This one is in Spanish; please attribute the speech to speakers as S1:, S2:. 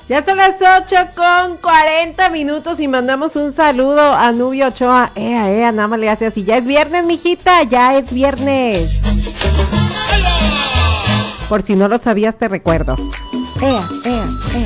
S1: Ya son las 8:40 y mandamos un saludo a Nubia Ochoa. Nada más le hace así. Ya es viernes, mijita, ya es viernes. Por si no lo sabías, te recuerdo.